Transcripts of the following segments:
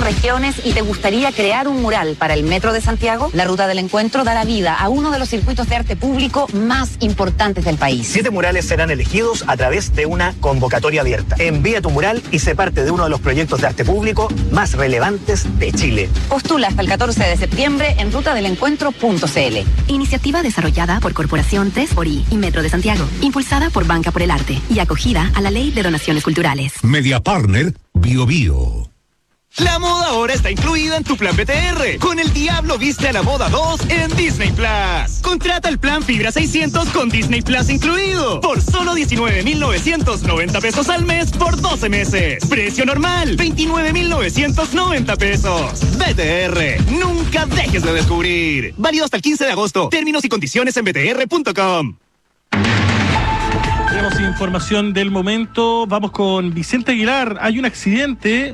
regiones y te gustaría crear un mural para el Metro de Santiago, la Ruta del Encuentro dará vida a uno de los circuitos de arte público más importantes del país. 7 murales serán elegidos a través de una convocatoria abierta. Envía tu mural y sé parte de uno de los proyectos de arte público más relevantes de Chile. Postula hasta el 14 de septiembre en rutadelencuentro.cl. Iniciativa desarrollada por Corporación Tesfori y Metro de Santiago, impulsada por Banca por el Arte y acogida a la Ley de Donaciones Culturales. Media Partner Bio Bio. La moda ahora está incluida en tu plan BTR. Con El Diablo Viste a la Moda 2 en Disney Plus. Contrata el plan Fibra 600 con Disney Plus incluido. Por solo 19,990 pesos al mes por 12 meses. Precio normal, 29,990 pesos. BTR, nunca dejes de descubrir. Válido hasta el 15 de agosto. Términos y condiciones en btr.com. Tenemos información del momento. Vamos con Vicente Aguilar. Hay un accidente.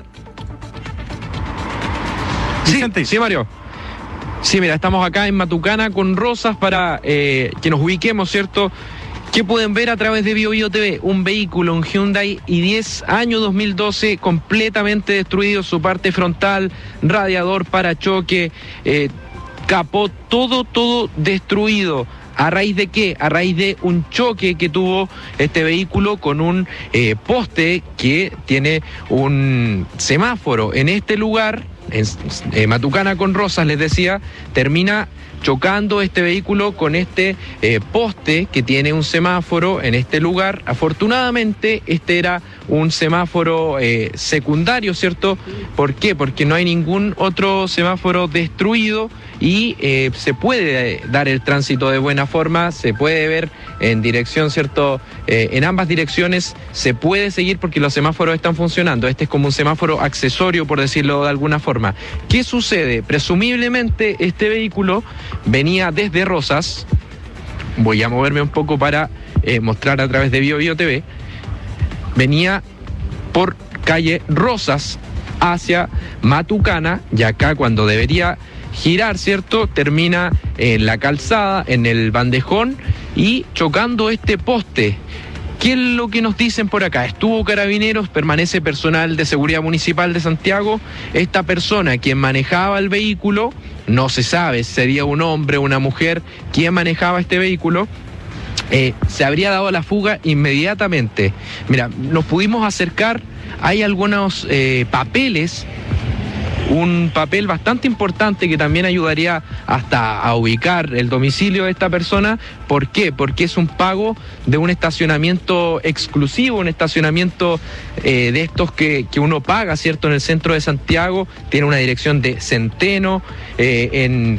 Vicente. Sí, Mario. Sí, mira, estamos acá en Matucana con Rosas para que nos ubiquemos, ¿cierto? ¿Qué pueden ver a través de Bio Bio TV? Un vehículo, un Hyundai i10 año 2012, completamente destruido, su parte frontal, radiador, parachoque, capó, todo destruido. ¿A raíz de qué? A raíz de un choque que tuvo este vehículo con un poste que tiene un semáforo. En este lugar, en Matucana con Rosas, les decía, termina chocando este vehículo con este poste que tiene un semáforo en este lugar. Afortunadamente, este era un semáforo secundario, ¿cierto? ¿Por qué? Porque no hay ningún otro semáforo destruido y se puede dar el tránsito de buena forma, se puede ver en dirección, ¿cierto? En ambas direcciones se puede seguir porque los semáforos están funcionando. Este es como un semáforo accesorio, por decirlo de alguna forma. ¿Qué sucede? Presumiblemente este vehículo venía desde Rosas. Voy a moverme un poco para mostrar a través de Bio Bio TV. Venía por calle Rosas hacia Matucana, y acá cuando debería girar, ¿cierto? Termina en la calzada, en el bandejón y chocando este poste. ¿Qué es lo que nos dicen por acá? Estuvo Carabineros, permanece personal de Seguridad Municipal de Santiago. Esta persona, quien manejaba el vehículo, no se sabe si sería un hombre o una mujer quien manejaba este vehículo, se habría dado a la fuga inmediatamente. Mira, nos pudimos acercar, hay algunos papeles, un papel bastante importante que también ayudaría hasta a ubicar el domicilio de esta persona. ¿Por qué? Porque es un pago de un estacionamiento exclusivo, un estacionamiento de estos que uno paga, ¿cierto? En el centro de Santiago, tiene una dirección de Centeno, en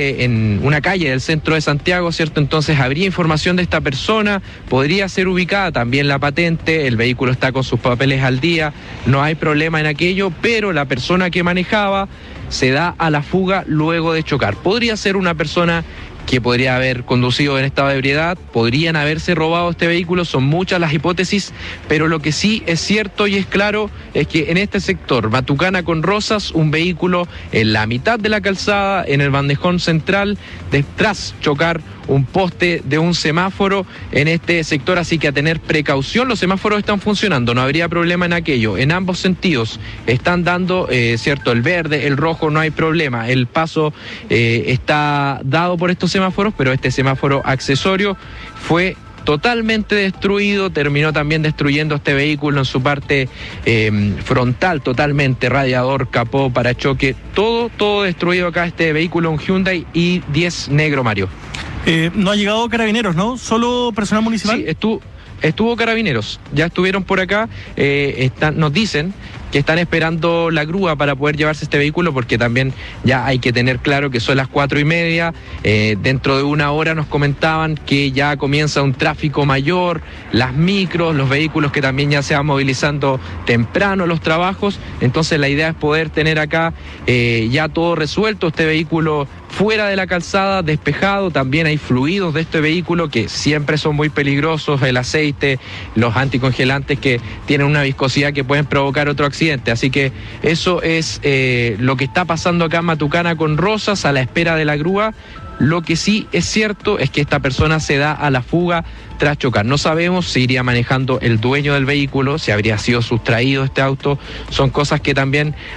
una calle del centro de Santiago, ¿cierto? Entonces habría información de esta persona, podría ser ubicada también la patente, el vehículo está con sus papeles al día, no hay problema en aquello, pero la persona que manejaba se da a la fuga luego de chocar. Podría ser una persona que podría haber conducido en estado de ebriedad, podrían haberse robado este vehículo, son muchas las hipótesis, pero lo que sí es cierto y es claro es que en este sector, Matucana con Rosas, un vehículo en la mitad de la calzada, en el bandejón central, tras chocar un poste de un semáforo en este sector, así que a tener precaución. Los semáforos están funcionando, no habría problema en aquello, en ambos sentidos están dando, cierto, el verde, el rojo, no hay problema, el paso está dado por estos semáforos, pero este semáforo accesorio fue totalmente destruido, terminó también destruyendo este vehículo en su parte frontal, totalmente, radiador, capó, parachoque, todo destruido acá, este vehículo, un Hyundai i10 negro, Mario. No ha llegado Carabineros, ¿no? ¿Solo personal municipal? Sí, estuvo Carabineros, ya estuvieron por acá, nos dicen que están esperando la grúa para poder llevarse este vehículo, porque también ya hay que tener claro que son las 4:30, dentro de una hora nos comentaban que ya comienza un tráfico mayor, las micros, los vehículos que también ya se van movilizando temprano a los trabajos, entonces la idea es poder tener acá ya todo resuelto, este vehículo fuera de la calzada, despejado. También hay fluidos de este vehículo que siempre son muy peligrosos, el aceite, los anticongelantes que tienen una viscosidad que pueden provocar otro accidente, así que eso es lo que está pasando acá en Matucana con Rosas, a la espera de la grúa. Lo que sí es cierto es que esta persona se da a la fuga tras chocar. No sabemos si iría manejando el dueño del vehículo, si habría sido sustraído este auto. Son cosas que también